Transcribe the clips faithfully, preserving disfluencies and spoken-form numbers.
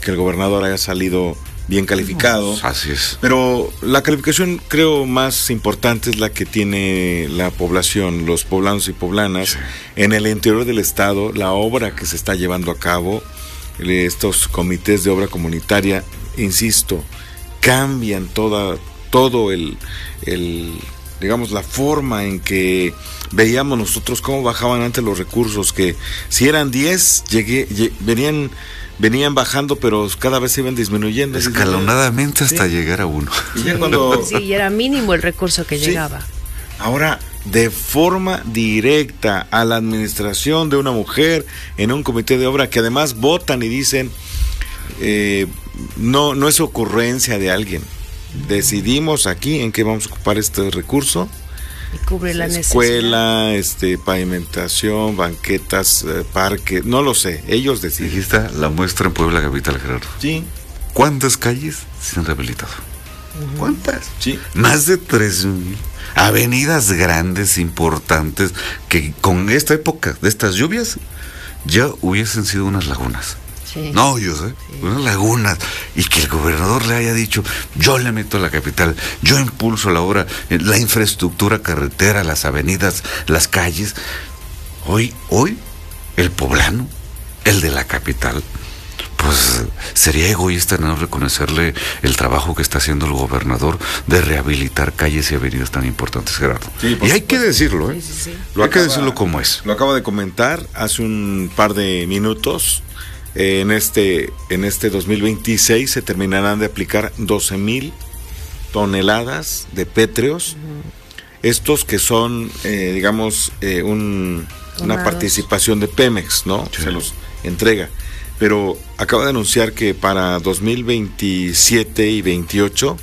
que el gobernador haya salido bien calificado. Así es. Pero la calificación creo más importante es la que tiene la población, los poblanos y poblanas, sí. En el interior del estado, la obra que se está llevando a cabo, estos comités de obra comunitaria, insisto, cambian toda, todo el, el, digamos, la forma en que veíamos nosotros cómo bajaban antes los recursos, que si eran diez, llegué, llegué, venían... Venían bajando, pero cada vez se iban disminuyendo. Escalonadamente hasta sí. llegar a uno. Y ya cuando... Sí, y era mínimo el recurso que sí. llegaba. Ahora, de forma directa a la administración de una mujer en un comité de obra, que además votan y dicen, eh, no, no es ocurrencia de alguien. Decidimos aquí en qué vamos a ocupar este recurso. Y cubre la escuela, este, pavimentación, banquetas, eh, parques, no lo sé, ellos deciden. Aquí está la muestra en Puebla Capital, Gerardo. Sí. ¿Cuántas calles se han rehabilitado? Uh-huh. ¿Cuántas? Sí. Más de tres mil avenidas grandes, importantes, que con esta época de estas lluvias ya hubiesen sido unas lagunas. Sí. No, yo sé, sí. unas lagunas, y que el gobernador le haya dicho, yo le meto a la capital, yo impulso la obra, la infraestructura carretera, las avenidas, las calles. Hoy, hoy, el poblano, el de la capital, pues sería egoísta no reconocerle el trabajo que está haciendo el gobernador de rehabilitar calles y avenidas tan importantes, Gerardo. Sí, y hay que decirlo, ¿eh? Sí, sí, sí. Lo hay acaba, que decirlo como es. Lo acabo de comentar hace un par de minutos. Eh, en este en este dos mil veintiséis se terminarán de aplicar doce mil toneladas de pétreos. Uh-huh. Estos que son, eh, digamos, eh, un, una participación de Pemex, ¿no? Sí. Se los entrega. Pero acaba de anunciar que para dos mil veintisiete y veintiocho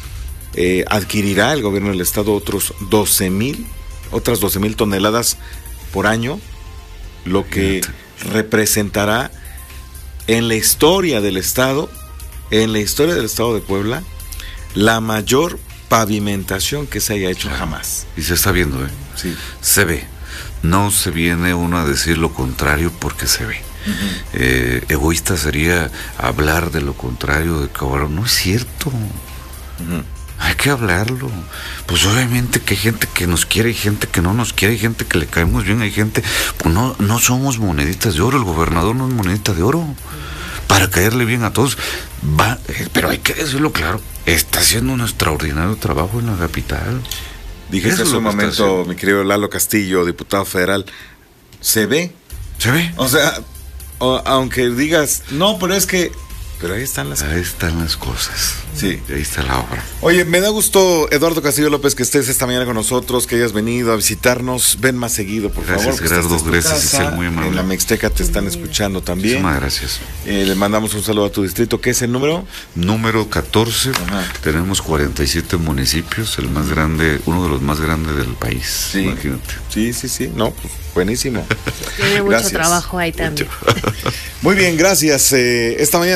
eh, adquirirá el gobierno del estado otros doce mil, otras doce mil toneladas por año, lo que Fíjate. representará en la historia del estado, en la historia del estado de Puebla, la mayor pavimentación que se haya hecho claro. jamás. Y se está viendo, ¿eh? Sí. Se ve. No se viene uno a decir lo contrario porque se ve. Uh-huh. Eh, egoísta sería hablar de lo contrario, de que ahora no es cierto. Uh-huh. Hay que hablarlo. Pues obviamente que hay gente que nos quiere, hay gente que no nos quiere, hay gente que le caemos bien, hay gente... Pues no, no somos moneditas de oro, el gobernador no es monedita de oro. Para caerle bien a todos. Va, pero hay que decirlo claro, está haciendo un extraordinario trabajo en la capital. Dijiste hace un momento, mi querido Lalo Castillo, diputado federal, ¿se ve? ¿Se ve? O sea, o, aunque digas, no, pero es que... Pero ahí están las Ahí están las cosas. Sí. Ahí está la obra. Oye, me da gusto, Eduardo Castillo López, que estés esta mañana con nosotros, que hayas venido a visitarnos. Ven más seguido, por gracias, favor. Gerardo, gracias, Giselle, muy amable. En la Mixteca te están escuchando también. Muchísimas gracias. Eh, le mandamos un saludo a tu distrito. ¿Qué es el número? Número catorce. Ajá. Tenemos cuarenta y siete municipios, el más grande, uno de los más grandes del país. Sí. Imagínate. Sí, sí, sí. No, pues, buenísimo. Tiene mucho gracias. trabajo ahí también. Muy bien, gracias. Eh, esta mañana